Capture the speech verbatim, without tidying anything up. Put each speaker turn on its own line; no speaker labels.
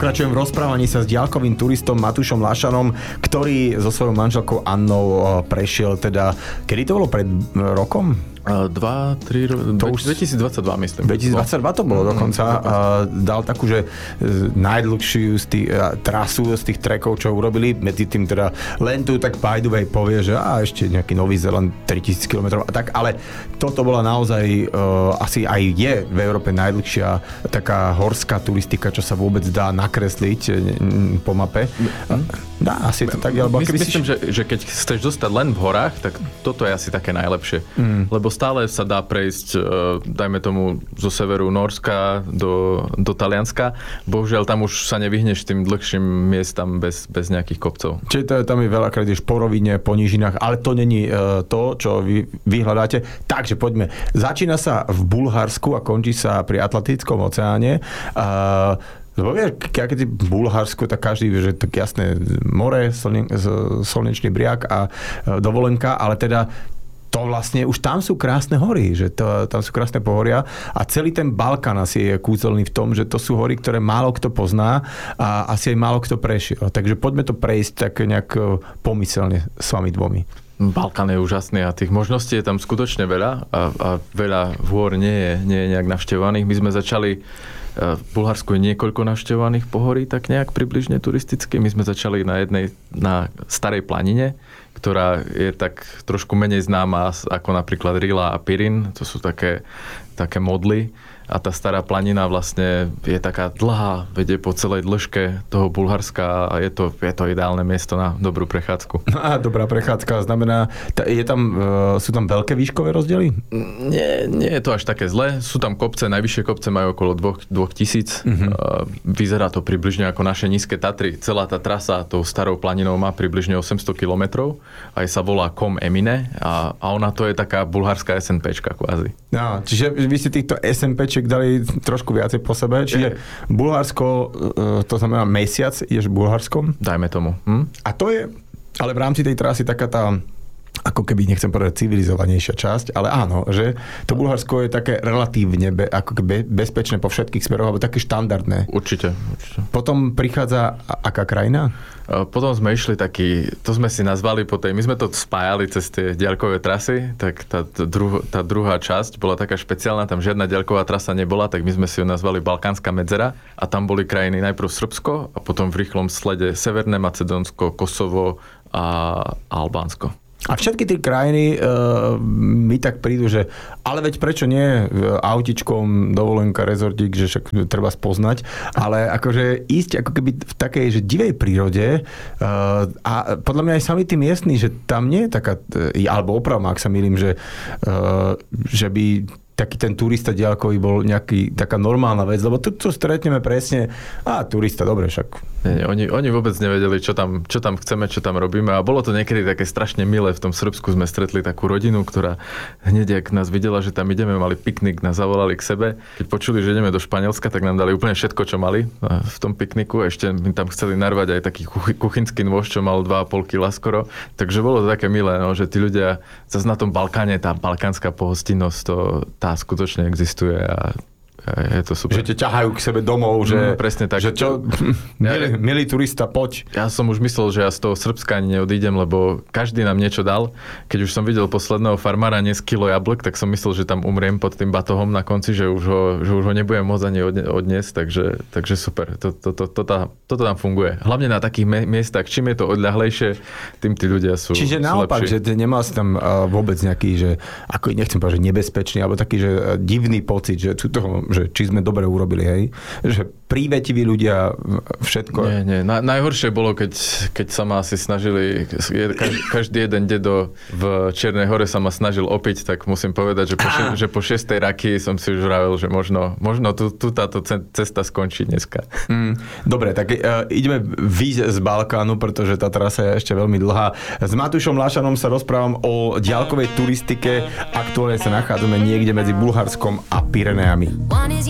Pokračujem v rozprávaní sa s diaľkovým turistom Matúšom Lašanom, ktorý so svojou manželkou Annou prešiel teda, kedy to bolo, pred rokom?
Dva, tri, už... dvetisícdvadsaťdva myslím.
dvetisícdvadsaťdva to bolo dokonca. A dal takú, že najdlhšiu z tých, trasu z tých trekov, čo urobili. Medzi tým teda len tu tak by the way povie, že a ešte nejaký Nový Zéland tritisíc kilometrov a tak, ale toto bola naozaj uh, asi aj je v Európe najdlhšia taká horská turistika, čo sa vôbec dá nakresliť po mape. Dá, asi to tak. Alebo
My, myslím,
si...
že, že keď chceš dostať len v horách, tak toto je asi také najlepšie. Mm. Lebo stále sa dá prejsť, dajme tomu, zo severu Nórska do, do Talianska. Bohužiaľ, tam už sa nevyhneš tým dlhším miestam bez, bez nejakých kopcov.
Čiže to, tam je veľakrát ideš po rovine, po nížinách, ale to není uh, to, čo vy, vy hľadáte. Takže poďme. Začína sa v Bulharsku a končí sa pri Atlantickom oceáne. Uh, Lebo vieš, keď je v Bulharsku, tak každý vie, že tak jasné more, slne, slnečný briak a dovolenka, ale teda to vlastne, už tam sú krásne hory, že to, tam sú krásne pohoria a celý ten Balkán asi je kúzelný v tom, že to sú hory, ktoré málo kto pozná a asi aj málo kto prešiel. Takže poďme to prejsť tak nejak pomyselne s vami dvomi.
Balkán je úžasný a tých možností je tam skutočne veľa a, a veľa hôr nie je, nie je nejak navštevovaných. My sme začali, v Bulharsku je niekoľko navštevovaných pohorí, tak nejak približne turisticky. My sme začali na jednej, na Starej planine, ktorá je tak trošku menej známa ako napríklad Rila a Pirin. To sú také, také modly. A tá Stará planina vlastne je taká dlhá, vedie po celej dĺžke toho Bulharska a je to, je to ideálne miesto na dobrú prechádzku.
No a dobrá prechádzka znamená, je tam, sú tam veľké výškové rozdiely?
Nie, nie je to až také zle. Sú tam kopce, najvyššie kopce majú okolo dvoch tisíc. Uh-huh. Vyzerá to približne ako naše nízke Tatry. Celá tá trasa tou Starou planinou má približne osemsto kilometrov. Aj sa volá Kom Emine a, a ona to je taká bulharská SNPčka kvázi.
No, čiže vy ste týchto SNPček dali trošku viacej po sebe. Čiže je. Bulharsko, to znamená mesiac, ideš v Bulharskom?
Dajme tomu. Hm?
A to je, ale v rámci tej trasy taká tá, ako keby, nechcem povedať, civilizovanejšia časť, ale áno, že to Bulharsko je také relatívne be, ako keby bezpečné po všetkých smeroch, alebo také štandardné.
Určite, určite.
Potom prichádza aká krajina?
Potom sme išli taký, to sme si nazvali po tej, my sme to spájali cez tie diaľkové trasy, tak tá, druh, tá druhá časť bola taká špeciálna, tam žiadna diaľková trasa nebola, tak my sme si ju nazvali Balkánska medzera a tam boli krajiny najprv Srbsko a potom v rýchlom slede Severné Macedónsko, Kosovo a Albánsko.
A všetky tie krajiny uh, mi tak prídu, že ale veď prečo nie autičkom, dovolenka, rezortík, že však treba spoznať, ale akože ísť ako keby v takej, že divej prírode uh, a podľa mňa aj sami tí miestni, že tam nie je taká, alebo opravom, ak sa milím, že, uh, že by taký ten turista diaľkový bol nejaký, taká normálna vec, lebo tu, tu stretneme presne, a turista, dobre, však.
Nie, nie, oni, oni vôbec nevedeli, čo tam, čo tam chceme, čo tam robíme a bolo to niekedy také strašne milé. V tom Srbsku sme stretli takú rodinu, ktorá hneď, ak nás videla, že tam ideme, mali piknik, nás zavolali k sebe. Keď počuli, že ideme do Španielska, tak nám dali úplne všetko, čo mali v tom pikniku. Ešte mi tam chceli narvať aj taký kuchynský nôž, čo mal dva a pol kila skoro. Takže bolo to také milé, no, že tí ľudia, zase na tom Balkáne, tá balkánska pohostinnosť, to, tá skutočne existuje a je to super.
Že ťa ťahajú k sebe domov, že,
mm, presne tak.
Že čo, milý, milý turista, poď.
Ja som už myslel, že ja z toho Srbska ani neodídem, lebo každý nám niečo dal. Keď už som videl posledného farmára nes kilo jablk, tak som myslel, že tam umriem pod tým batohom na konci, že už ho, že už ho nebudem môcť ani odniesť, takže, takže super. To, to, to, to, to, toto tam funguje. Hlavne na takých miestach, čím je to odľahlejšie, tým tí ľudia sú
Čiže
sú
naopak,
lepší.
Že nemal si tam uh, vôbec nejaký, že ako nechcem povedať, že nebezpečný, alebo taký, že uh, divný pocit, že, toho, že či sme dobre urobili, hej? Že prívetiví ľudia, všetko.
Nie, nie. Na, najhoršie bolo, keď, keď sa ma asi snažili, každý, každý jeden dedo v Čiernej Hore sa ma snažil opiť, tak musím povedať, že po, še, že po šiestej raky som si už vravel, že možno, možno tu, tu táto cesta skončí dneska. Mm,
dobre, tak uh, ideme výjsť z Balkánu, pretože tá trasa je ešte veľmi dlhá. S Matúšom Lašanom sa rozprávam o diaľkovej turistike. Aktuálne sa nachádzame niekde medzi Bulharskom a Pyreneami.